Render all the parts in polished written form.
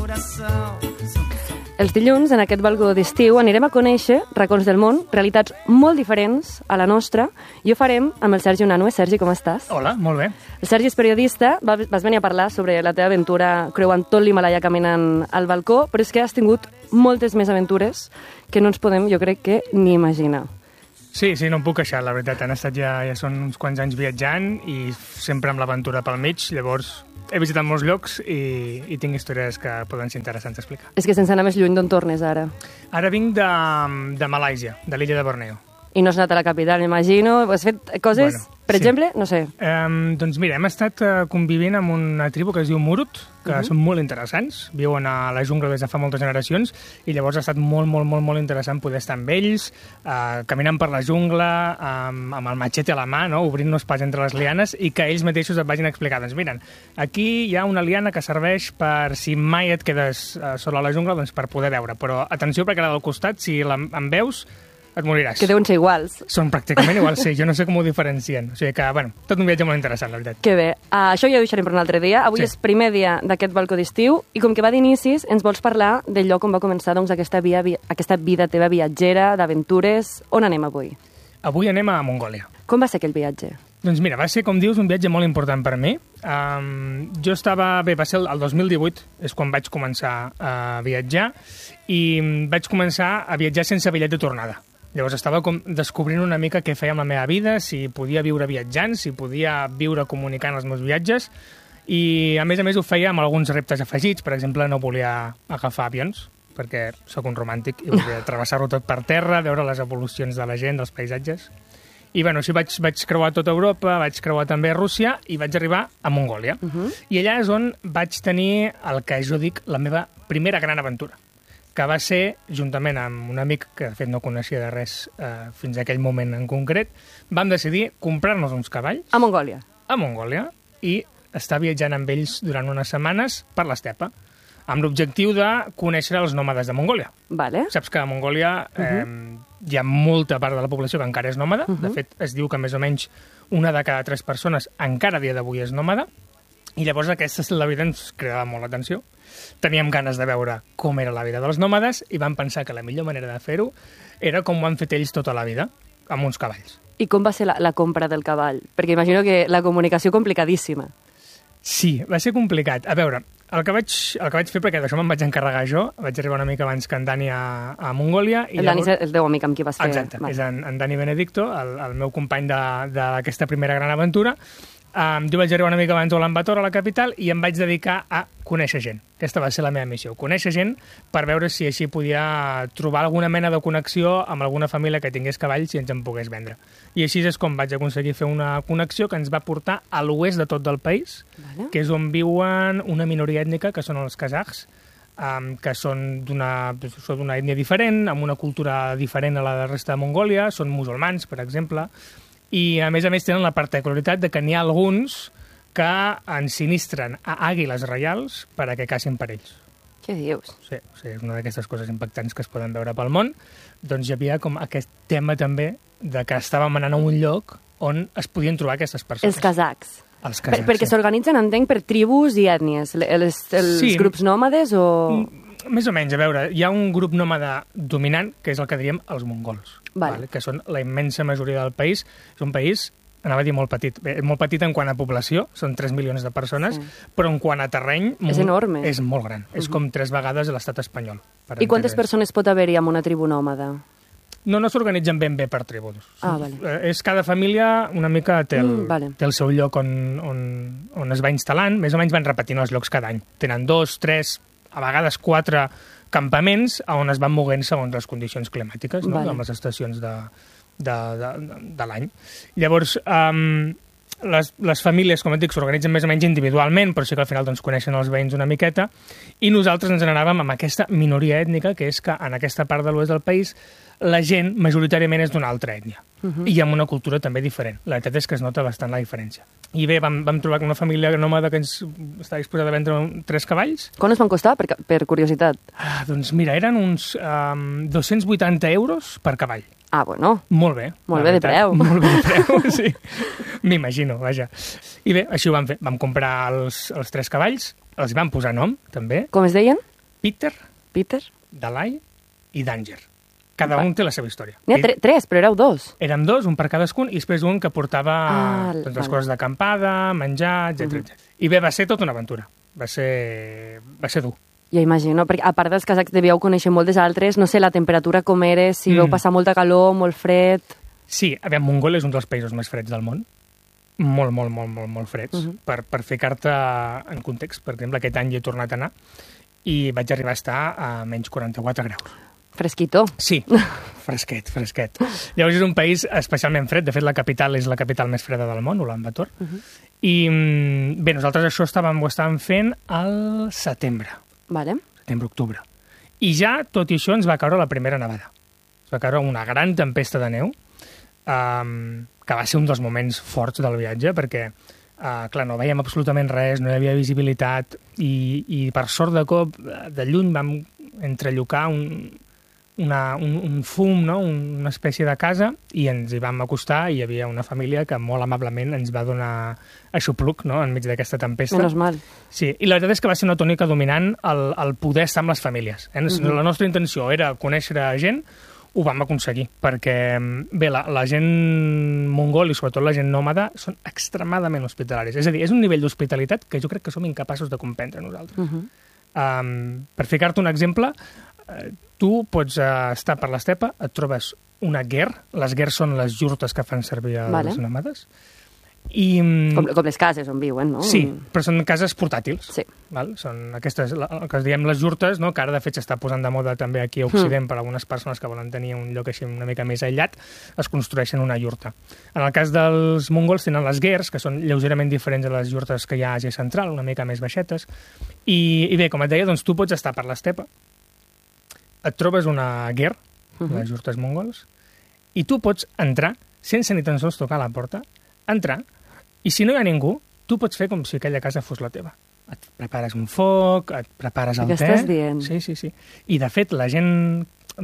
coração. Els dilluns, en aquest balcó d'estiu, anirem a conèixer racons del món, realitats molt diferents a la nostra, i ho farem amb el Sergi Unanue. Sergi, com estàs? Hola, molt bé. El Sergi és periodista, vas venir a parlar sobre la teva aventura creuant tot l'Himalaya caminant al balcó, però és que has tingut moltes més aventures que no ens podem, jo crec que, ni imaginar. Sí, no em puc queixar, la veritat. Han estat ja són uns quants anys viatjant i sempre amb l'aventura pel mig, llavors he visitat molts llocs i tinc històries que poden ser interessants d'explicar. És que sense anar més lluny, d'on tornes ara? Ara vinc de Malàisia, de l'illa de Borneo. I no has anat a la capital, m'imagino. Has fet coses, per exemple, no sé. Doncs mira, hem estat convivint amb una tribu que es diu Murut, que són molt interessants, viuen a la jungla des de fa moltes generacions, i llavors ha estat molt interessant poder estar amb ells, caminant per la jungla, amb el machete a la mà, no? Obrint-nos pas entre les lianes, i que ells mateixos et vagin a explicar. Doncs miren, aquí hi ha una liana que serveix per, si mai et quedes sola a la jungla, doncs per poder veure. Però atenció, perquè la del costat, si em veus, et moriràs. Que deuen ser iguals. Són pràcticament iguals, sí. Jo no sé com ho diferencien. O sigui que, bueno, tot un viatge molt interessant, la veritat. Que bé. Això ja ho deixarem per un altre dia. Avui és primer dia d'aquest balcó d'estiu i com que va d'inicis, ens vols parlar del lloc on va començar doncs, aquesta vida teva viatgera, d'aventures. On anem avui? Avui anem a Mongòlia. Com va ser aquell viatge? Doncs mira, va ser, com dius, un viatge molt important per mi. Jo estava... Bé, va ser el 2018, és quan vaig començar a viatjar, i vaig començar a viatjar sense bitllet de tornada. Llavors estava com descobrint una mica què feia amb la meva vida, si podia viure viatjant, si podia viure comunicant els meus viatges, i a més ho feia amb alguns reptes afegits. Per exemple, no volia agafar avions, perquè sóc un romàntic i volia travessar-ho tot per terra, veure les evolucions de la gent, dels paisatges. I bueno, així vaig creuar tota Europa, vaig creuar també Rússia i vaig arribar a Mongòlia. I allà és on vaig tenir el que jo dic la meva primera gran aventura, que va ser, juntament amb un amic que de fet no coneixia de res fins a aquell moment en concret, vam decidir comprar-nos uns cavalls... A Mongòlia. A Mongòlia, i estar viatjant amb ells durant unes setmanes per l'estepa, amb l'objectiu de conèixer els nòmades de Mongòlia. Vale. Saps que a Mongòlia hi ha molta part de la població que encara és nòmada. De fet, es diu que més o menys una de cada 3 persones encara a dia d'avui és nòmada, i llavors aquesta, la vida, ens cridava molt l'atenció. Teníem ganes de veure com era la vida dels nòmades i vam pensar que la millor manera de fer-ho era com ho han fet ells tota la vida, amb uns cavalls. I com va ser la compra del cavall? Perquè imagino que la comunicació complicadíssima. Sí, va ser complicat. A veure, el que vaig fer, perquè d'això me'n vaig encarregar jo, vaig arribar una mica abans que en Dani a Mongòlia. I el Dani és el teu amic amb qui vas fer... Exacte, és en Dani Benedicto, el meu company d'aquesta primera gran aventura. Jo vaig arribar una mica abans a Ulaanbaatar, a la capital, i em vaig dedicar a conèixer gent. Aquesta va ser la meva missió, conèixer gent per veure si així podia trobar alguna mena de connexió amb alguna família que tingués cavalls i ens en pogués vendre. I així és com vaig aconseguir fer una connexió que ens va portar a l'oest de tot del país, que és on viuen una minoria ètnica, que són els kazakhs, que són d'una ètnia diferent, amb una cultura diferent a la de la resta de Mongòlia, són musulmans, per exemple, i a més tenen la particularitat de que n'hi ha alguns que ensinistren a àguiles reials per a que cacin per ells. Què dius? Sí, és una d'aquestes coses impactants que es poden veure pel món. Doncs hi havia com aquest tema també de que estàvem anant a un lloc on es podien trobar aquestes persones. Els kazakhs. Els kazakhs, perquè s'organitzen, entenc, per tribus i ètnies. Els grups nòmades o... Més o menys, a veure, hi ha un grup nòmada dominant, que és el que diríem els mongols, que són la immensa majoria del país. És un país, anava a dir molt petit, molt petit en quant a població, són 3 milions de persones, però en quant a terreny... És enorme. És molt gran, és com 3 vegades l'estat espanyol. I quantes persones pot haver-hi en una tribu nòmada? No s'organitzen ben bé per tribus. Vale. És cada família una mica té el seu lloc on es va instal·lant, més o menys van repetint els llocs cada any. Tenen 2, 3... a vegades 4 campaments on es van moguent segons les condicions climàtiques, amb les estacions de l'any. Llavors, les famílies, com et dic, s'organitzen més o menys individualment, però sí que al final coneixen els veïns una miqueta, i nosaltres ens n'anàvem amb aquesta minoria ètnica, que és que en aquesta part de l'oest del país la gent majoritàriament és d'una altra ètnia, i amb una cultura també diferent. La veritat és que es nota bastant la diferència. I bé, vam trobar una família nòmada que ens estava disposada a vendre 3 cavalls. Quan es van costar, per curiositat? Doncs mira, eren uns 280 euros per cavall. Ah, bueno. Molt bé. Molt bé de preu. Molt bé de preu, sí. M'imagino, vaja. I bé, així ho vam fer. Vam comprar els 3 cavalls, els vam posar nom, també. Com es deien? Peter, Peter? Dalai i Danger. Cada un té la seva història. N'hi ha tres, però éreu dos. Érem dos, un per cadascun, i després un que portava les coses d'acampada, menjar, etc. I bé, va ser tota una aventura. Va ser dur. Ja imagino, perquè a part dels casacs devíeu conèixer moltes altres, no sé, la temperatura com era, si veu passar molta calor, molt fred... Sí, aviam, Mongolia és un dels països més freds del món. Molt, molt, molt, molt, molt freds. Per ficar-te en context, per exemple, aquest any hi he tornat a anar i vaig arribar a estar a menys 44 graus. Fresquito. Sí, fresquet, fresquet. Llavors és un país especialment fred. De fet, la capital és la capital més freda del món, Ulan Bator. I bé, nosaltres això ho estàvem fent al setembre. Vale. Setembre-octubre. I ja, tot i això, ens va caure la primera nevada. Ens va caure una gran tempesta de neu, que va ser un dels moments forts del viatge, perquè, clar, no veiem absolutament res, no hi havia visibilitat, i per sort de cop, de lluny vam entrellocar un fum, no? Una espècie de casa, i ens hi vam acostar, i hi havia una família que molt amablement ens va donar aixopluc, no?, enmig d'aquesta tempesta. Menos mal. Sí, i la veritat és que va ser una tònica dominant el poder estar amb les famílies. La nostra intenció era conèixer gent, ho vam aconseguir, perquè bé, la gent mongol i sobretot la gent nòmada són extremadament hospitalaris. És a dir, és un nivell d'hospitalitat que jo crec que som incapaços de comprendre nosaltres. Per ficar-te un exemple, tu pots estar per l'estepa, et trobes una ger, les gers són les jurtes que fan servir els nòmades, i... Com les cases on viuen, no? Sí, però són cases portàtils. Sí. Val? Són aquestes, el que diem les jurtes, no? Que ara de fet s'està posant de moda també aquí a Occident per algunes persones que volen tenir un lloc així una mica més aïllat, es construeixen una jurta. En el cas dels mongols tenen les gers, que són lleugerament diferents a les jurtes que hi ha a Àsia Central, una mica més baixetes, i bé, com et deia, doncs tu pots estar per l'estepa, et trobes una ger, les jurtes mongols, i tu pots entrar, sense ni tan sols tocar la porta, entrar, i si no hi ha ningú, tu pots fer com si aquella casa fos la teva. Et prepares un foc, et prepares el te... Què estàs dient? Sí. I, de fet, la gent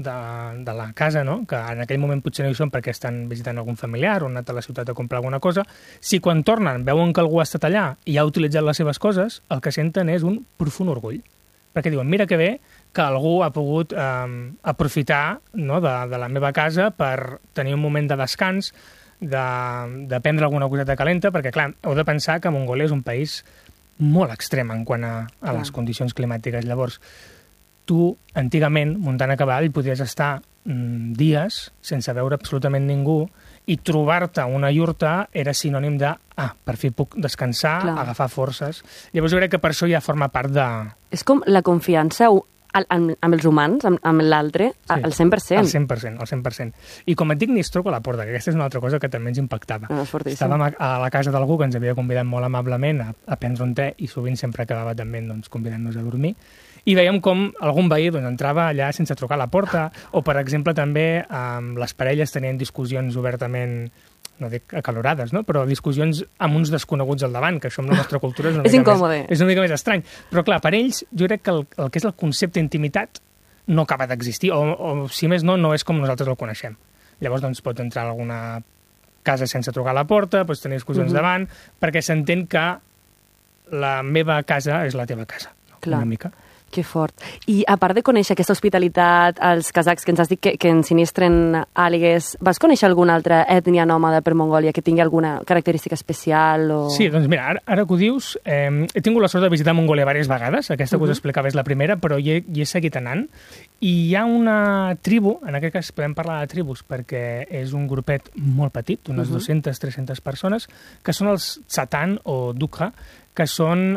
de la casa, no?, que en aquell moment potser no hi són perquè estan visitant algun familiar o han anat a la ciutat a comprar alguna cosa, si quan tornen veuen que algú ha estat allà i ha utilitzat les seves coses, el que senten és un profund orgull. Perquè diuen, mira que bé que algú ha pogut aprofitar, no?, de la meva casa per tenir un moment de descans, de prendre alguna coseta calenta, perquè, clar, heu de pensar que Mongòlia és un país molt extrem en quant a les condicions climàtiques. Llavors, tu, antigament, muntant a cavall, podies estar dies sense veure absolutament ningú i trobar-te una iurta era sinònim de, per fi puc descansar, agafar forces. Llavors, jo crec que per això ja forma part de... És com la confiança amb els humans, amb l'altre, al 100%. Al 100%. I com et dic, ni es troba a la porta, que aquesta és una altra cosa que també ens impactava. Estàvem a la casa d'algú que ens havia convidat molt amablement a prendre un te i sovint sempre acabava també convidant-nos a dormir. I veiem com algun veí entrava allà sense trucar a la porta, o, per exemple, també les parelles tenien discussions obertament, no dic acalorades, no?, però discussions amb uns desconeguts al davant, que això amb la nostra cultura és una mica més estrany. Però, clar, per ells, jo crec que el que és el concepte d'intimitat no acaba d'existir, o si més no és com nosaltres el coneixem. Llavors, doncs, pots entrar a alguna casa sense trucar a la porta, pots tenir discussions davant, perquè s'entén que la meva casa és la teva casa, una mica. Que fort. I a part de conèixer aquesta hospitalitat, els kazakhs que ens has dit que ensinistren àligues, vas conèixer alguna altra ètnia nòmada per Mongòlia que tingui alguna característica especial? O... Sí, doncs mira, ara que ho dius, he tingut la sort de visitar Mongòlia diverses vegades, aquesta que us explicava és la primera, però hi he seguit anant, i hi ha una tribu, en aquest cas podem parlar de tribus, perquè és un grupet molt petit, d'unes 200-300 persones, que són els Tsatan o Dukha, que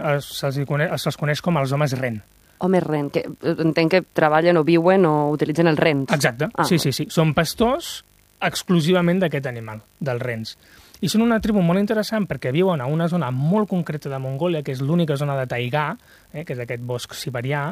se'ls coneix com els homes ren. Homes ren, que entenc que treballen o viuen o utilitzen els rens. Exacte, sí. Són pastors exclusivament d'aquest animal, dels rens. I són una tribu molt interessant perquè viuen a una zona molt concreta de Mongòlia, que és l'única zona de taigà, que és aquest bosc siberià,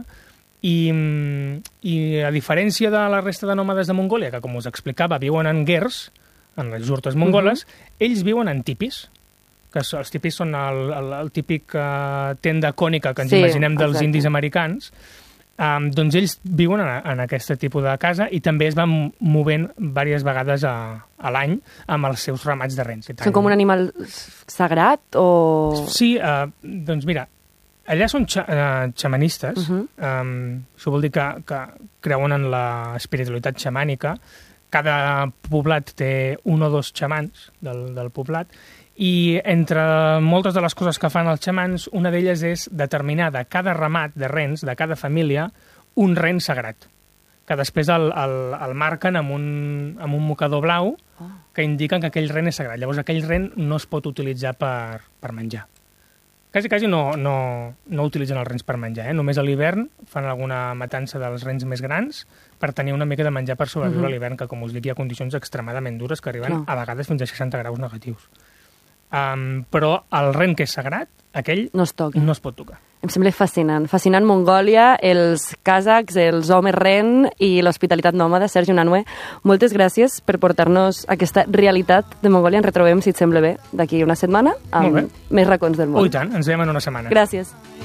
i a diferència de la resta de nòmades de Mongòlia, que, com us explicava, viuen en gers, en les jurtes mongoles, ells viuen en tipis, que els tipis són el típic tenda cònica que ens imaginem dels indis americans, doncs ells viuen en aquest tipus de casa i també es van movent diverses vegades a l'any amb els seus ramats de rens. Són com un animal sagrat o...? Sí, doncs mira, Allà són xamanistes, això vol dir que creuen en la espiritualitat xamànica. Cada poblat té un o dos xamans del poblat, i entre moltes de les coses que fan els xamans, una d'elles és determinar de cada ramat de rens, de cada família, un ren sagrat, que després el marquen amb un mocador blau que indiquen que aquell ren és sagrat. Llavors aquell ren no es pot utilitzar per menjar. Quasi no utilitzen els rens per menjar, només a l'hivern fan alguna matança dels rens més grans per tenir una mica de menjar per sobreviure a l'hivern, que com us dic hi ha condicions extremadament dures que arriben a vegades fins a 60 graus negatius. Però el ren que és sagrat, aquell no es pot tocar. Em sembla fascinant. Fascinant Mongòlia, els kazakhs, els homes ren i l'hospitalitat nòmada. Sergi Unanue, moltes gràcies per portar-nos aquesta realitat de Mongòlia. Ens retrobem, si et sembla bé, d'aquí una setmana amb més racons del món. I tant, ens veiem en una setmana. Gràcies.